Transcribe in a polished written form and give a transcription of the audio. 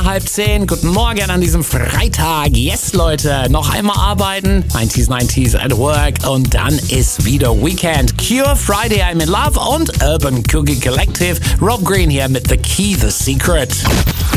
9:30. Guten Morgen an diesem Freitag. Yes, Leute, noch einmal arbeiten. 90s at work und dann ist wieder Weekend. Cure, Friday I'm in Love und Urban Cookie Collective. Rob Green hier mit The Key, The Secret.